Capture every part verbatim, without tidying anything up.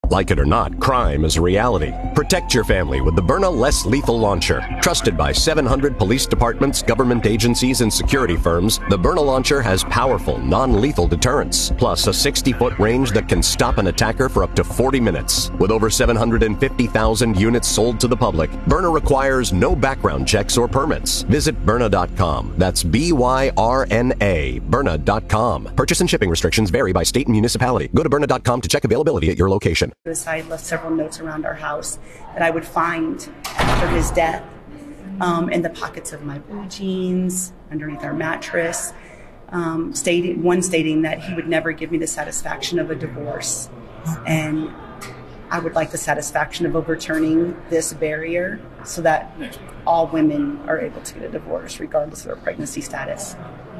Like it or not, crime is a reality. Protect your family with the Byrna Less Lethal Launcher. Trusted by seven hundred police departments, government agencies, and security firms, the Byrna Launcher has powerful, non-lethal deterrence, plus a sixty-foot range that can stop an attacker for up to forty minutes. With over seven hundred fifty thousand units sold to the public, Byrna requires no background checks or permits. Visit Byrna dot com. That's B Y R N A, Byrna dot com. Purchase and shipping restrictions vary by state and municipality. Go to Byrna dot com to check availability at your location. I left several notes around our house that I would find after his death, um, in the pockets of my blue jeans, underneath our mattress, um, stating, one stating that he would never give me the satisfaction of a divorce. And I would like the satisfaction of overturning this barrier so that all women are able to get a divorce regardless of their pregnancy status.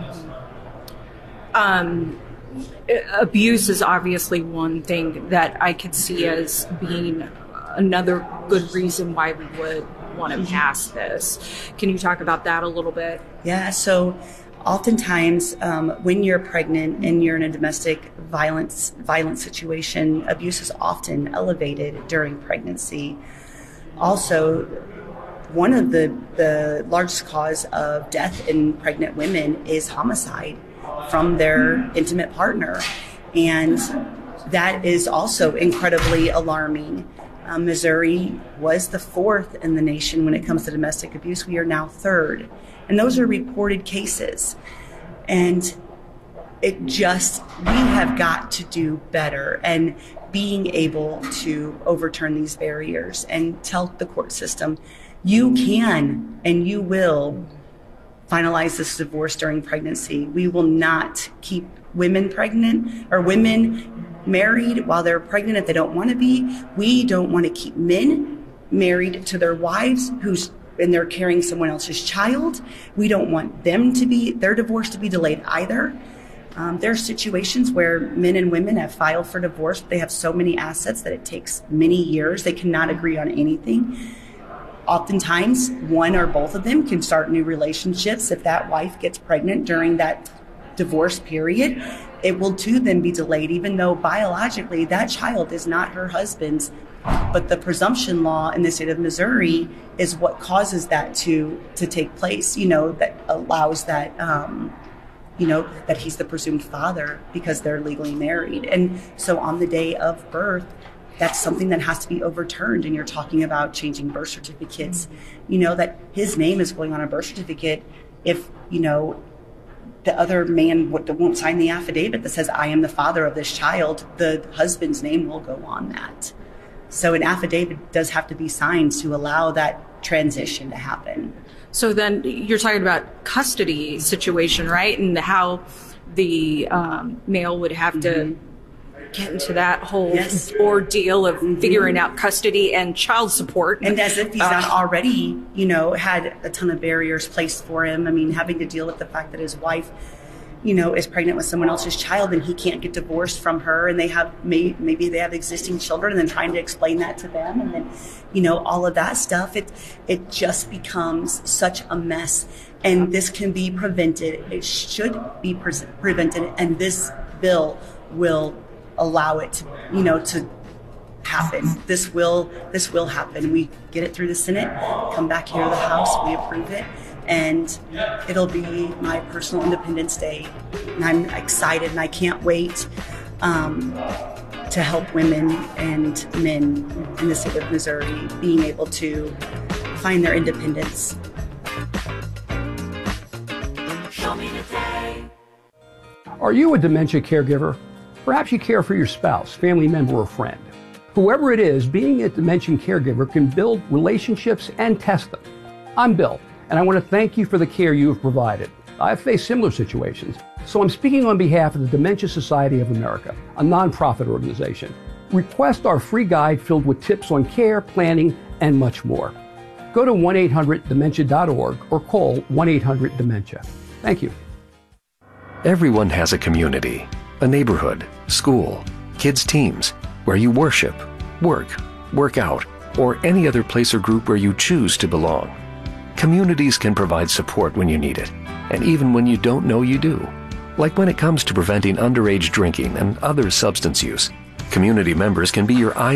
Um, abuse is obviously one thing that I could see as being another good reason why we would want to pass this. Can you talk about that a little bit? Yeah, so oftentimes um, when you're pregnant and you're in a domestic violence violent situation, abuse is often elevated during pregnancy. Also, one of the, the largest cause of death in pregnant women is homicide from their intimate partner. And that is also incredibly alarming. Um, Missouri was the fourth in the nation when it comes to domestic abuse. We are now third. And those are reported cases. And it just, we have got to do better. And being able to overturn these barriers and tell the court system, you can and you will finalize this divorce during pregnancy. We will not keep women pregnant or women married while they're pregnant if they don't want to be. We don't want to keep men married to their wives who's and they're carrying someone else's child. We don't want them to be, their divorce to be delayed either. Um, there are situations where men and women have filed for divorce, but they have so many assets that it takes many years. They cannot agree on anything. Oftentimes, one or both of them can start new relationships. If that wife gets pregnant during that divorce period, it will too then be delayed, even though biologically that child is not her husband's. But the presumption law in the state of Missouri is what causes that to to take place, you know, that allows that, um, you know, that he's the presumed father because they're legally married. And so on the day of birth, that's something that has to be overturned. And you're talking about changing birth certificates, you know, that his name is going on a birth certificate if, you know, the other man won't sign the affidavit that says, I am the father of this child, the husband's name will go on that. So an affidavit does have to be signed to allow that transition to happen. So then you're talking about custody situation, right? And how the um, male would have Mm-hmm. to get into that whole yes. ordeal of Mm-hmm. figuring out custody and child support. And as if he's uh, not already, you know, had a ton of barriers placed for him. I mean, having to deal with the fact that his wife, you know, is pregnant with someone else's child and he can't get divorced from her, and they have may, maybe they have existing children, and then trying to explain that to them, and then, you know, all of that stuff. It it just becomes such a mess, and this can be prevented. It should be pre- prevented, and this bill will allow it to, you know, to happen. This will this will happen. We get it through the Senate, come back here to the House, we approve it. And it'll be my personal Independence Day. And I'm excited and I can't wait um, to help women and men in the state of Missouri being able to find their independence. Show me the day. Are you a dementia caregiver? Perhaps you care for your spouse, family member, or friend. Whoever it is, being a dementia caregiver can build relationships and test them. I'm Bill, and I want to thank you for the care you have provided. I've faced similar situations, so I'm speaking on behalf of the Dementia Society of America, a nonprofit organization. Request our free guide filled with tips on care, planning, and much more. Go to one eight hundred dementia dot org or call one eight hundred dementia. Thank you. Everyone has a community, a neighborhood, school, kids' teams, where you worship, work, work out, or any other place or group where you choose to belong. Communities can provide support when you need it, and even when you don't know you do. Like when it comes to preventing underage drinking and other substance use, community members can be your eyes